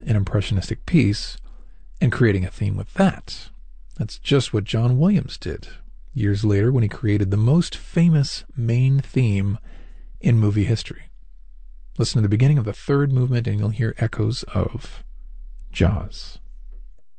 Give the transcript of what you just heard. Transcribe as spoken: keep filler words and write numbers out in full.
an impressionistic piece and creating a theme with that. That's just what John Williams did years later when he created the most famous main theme in movie history. Listen to the beginning of the third movement and you'll hear echoes of Jaws.